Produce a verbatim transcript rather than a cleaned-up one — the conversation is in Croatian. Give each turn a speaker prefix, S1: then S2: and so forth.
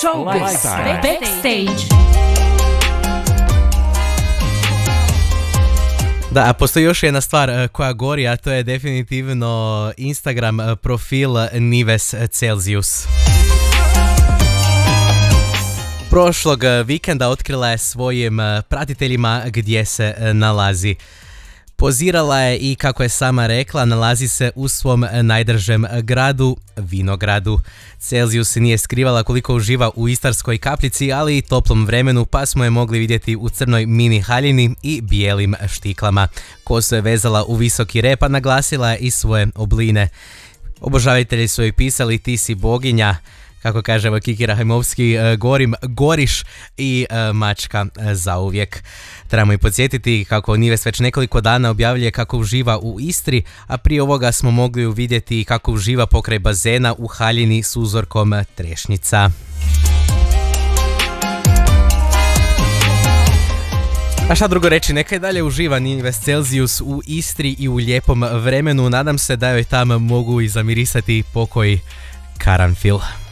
S1: Showbiz Backstage.
S2: Da, a postoji još jedna stvar koja gori, a to je definitivno Instagram profil Nives Celsius. Prošlog vikenda otkrila je svojim pratiteljima gdje se nalazi. Pozirala je i, kako je sama rekla, nalazi se u svom najdržem gradu, Vinogradu. Celsius nije skrivala koliko uživa u istarskoj kapljici, ali i toplom vremenu, pa smo je mogli vidjeti u crnoj mini haljini i bijelim štiklama. Kosu je vezala u visoki rep, a naglasila je i svoje obline. Obožavatelji su joj pisali: ti si boginja, kako kaže Kiki Rahajmovski, gorim, goriš i uh, mačka uh, zauvijek. Trebamo i podsjetiti kako Nives već nekoliko dana objavljuje kako uživa u Istri, a prije ovoga smo mogli uvidjeti kako uživa pokraj bazena u haljini s uzorkom trešnjica. A šta drugo reći, neka i dalje uživa Nives Celsius u Istri i u lijepom vremenu. Nadam se da joj tamo mogu i zamirisati pokoji karanfil.